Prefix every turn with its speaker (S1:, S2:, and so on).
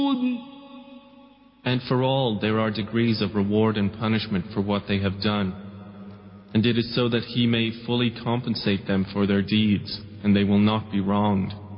S1: And for all there are degrees of reward and punishment for what they have done. And it is so that He may fully compensate them for their deeds, and they will not be wronged.